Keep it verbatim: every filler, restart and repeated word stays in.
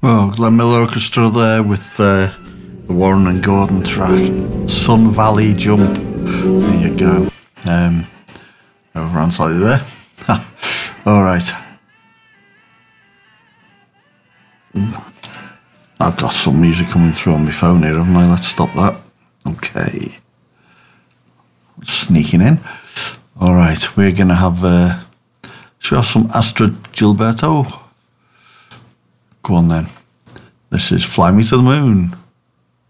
Well, Glenn Miller Orchestra there with uh, the Warren and Gordon track, Sun Valley Jump. There you go. Um, overran slightly there. All right. I've got some music coming through on my phone here, haven't I? Let's stop that. Okay. Sneaking in. All right, we're going to have, uh, should we have some Astrud Gilberto? Go on then. This is Fly Me to the Moon.